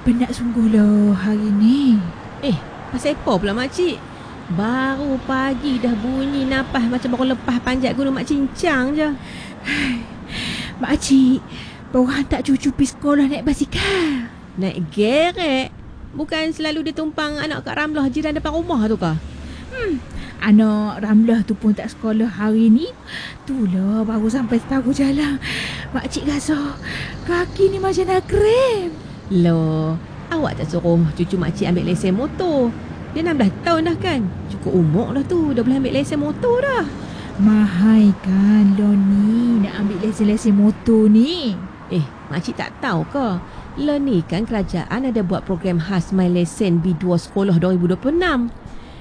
Penat sungguh lah hari ni. Pasal apa pula makcik? Baru pagi dah bunyi napas macam baru lepas panjat gunung mak cincang je. Makcik, baru hantar cucu pergi sekolah naik basikal. Naik gerek? Bukan selalu dia tumpang anak Kak Ramlah jiran depan rumah tu kah? Anak Ramlah tu pun tak sekolah hari ni. Itulah baru sampai setahun jalan. Makcik rasa kaki ni macam nak krem. Loh, awak tak suruh cucu makcik ambil lesen motor? Dia 16 tahun dah kan? Cukup umur dah tu, dah boleh ambil lesen motor dah. Mahal kan lo ni nak ambil lesen-lesen motor ni. Makcik tak tahu ke? Lo ni kan kerajaan ada buat program khas My Lesen B2 Sekolah 2026.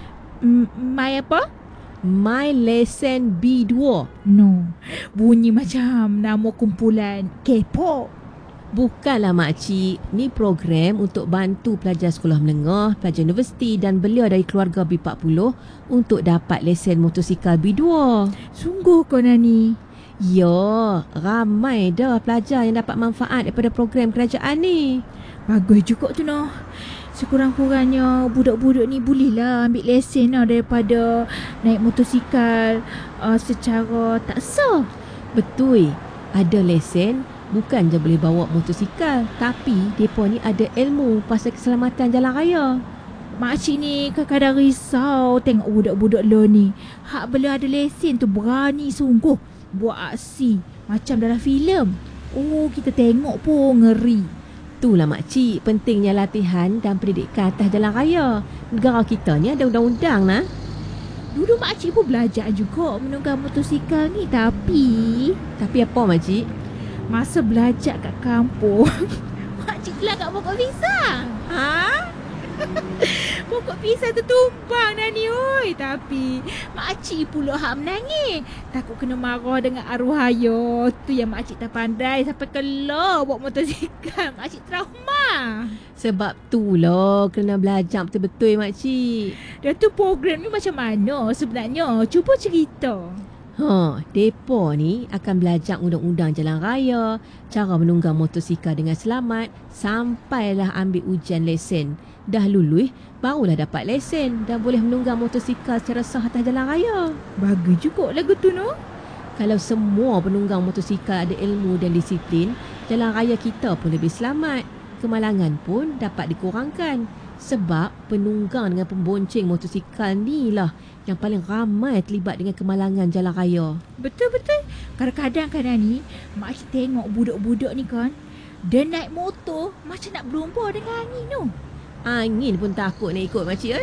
Mai apa? My Lesen B2. No, bunyi macam nama kumpulan K-pop. Bukanlah makcik, ni program untuk bantu pelajar sekolah menengah, pelajar universiti dan belia dari keluarga B40 untuk dapat lesen motosikal B2. Sungguh kau Nani? Ya, ramai dah pelajar yang dapat manfaat daripada program kerajaan ni. Bagus juga tu noh. Sekurang-kurangnya budak-budak ni bolehlah ambil lesen lah daripada naik motosikal secara tak sah. Betul, ada lesen bukan je boleh bawa motosikal, tapi mereka ni ada ilmu pasal keselamatan jalan raya. Makcik ni kadang-kadang risau tengok budak-budak lo ni. Hak bela ada lesen tu berani sungguh buat aksi macam dalam filem. Oh, kita tengok pun ngeri. Itulah makcik, pentingnya latihan dan pendidikan atas jalan raya. Negara kita ni ada undang-undang lah. Dulu makcik pun belajar juga menunggang motosikal ni, Tapi apa makcik? masa belajar kat kampung makcik telah kat pokok pisang. Pokok pisang tu tumbang Nani oi. Tapi makcik pula hak menangis. Takut kena marah dengan arwah ayah. Tu yang makcik tak pandai sampai keluar bawa motosikal. Makcik trauma. Sebab tu lah kena belajar betul-betul makcik. Dan tu program ni macam mana sebenarnya? Cuba cerita. Depa ni akan belajar undang-undang jalan raya, cara menunggang motosikal dengan selamat sampailah ambil ujian lesen. Dah lulus, barulah dapat lesen dan boleh menunggang motosikal secara sah atas jalan raya. Bagus juga lagu tu no. Kalau semua penunggang motosikal ada ilmu dan disiplin, jalan raya kita pun lebih selamat. Kemalangan pun dapat dikurangkan. Sebab penunggang dengan pembonceng motosikal ni lah yang paling ramai terlibat dengan kemalangan jalan raya. Betul-betul. Kadang-kadang kan Nani, makcik tengok budak-budak ni kan, dia naik motor macam nak berlumba dengan angin tu. Angin pun takut nak ikut makcik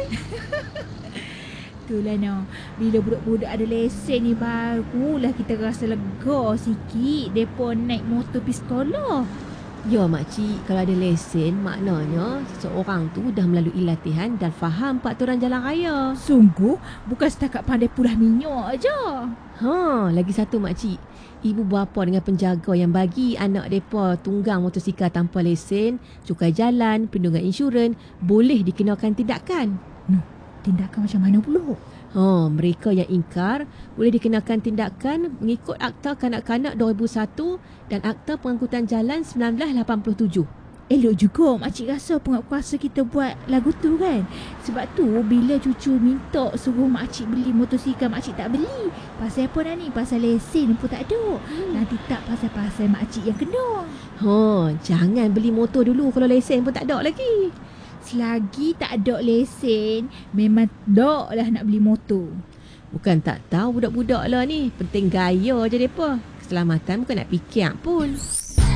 Itulah no. Bila budak-budak ada lesen ni barulah kita rasa lega sikit depa naik motor pergi sekolah. Ya makcik, kalau ada lesen maknanya seseorang tu dah melalui latihan dan faham peraturan jalan raya. Sungguh, bukan setakat pandai pulah minyak aja. Lagi satu makcik, ibu bapa dengan penjaga yang bagi anak mereka tunggang motosikal tanpa lesen, cukai jalan, perlindungan insurans boleh dikenakan tindakan. Tindakan macam mana pula? Mereka yang ingkar boleh dikenakan tindakan mengikut Akta Kanak-Kanak 2001 dan Akta Pengangkutan Jalan 1987. Elok juga makcik rasa penguatkuasa kita buat lagu tu kan. Sebab tu bila cucu minta suruh makcik beli motosikal, makcik tak beli. Pasal apa Nani? Pasal lesen pun tak ada. Nanti tak pasal-pasal makcik yang kena. Jangan beli motor dulu kalau lesen pun tak ada lagi. Selagi tak ada lesen, memang tak lah nak beli motor. Bukan tak tahu budak-budak lah ni. Penting gaya je mereka. Keselamatan bukan nak fikir pun.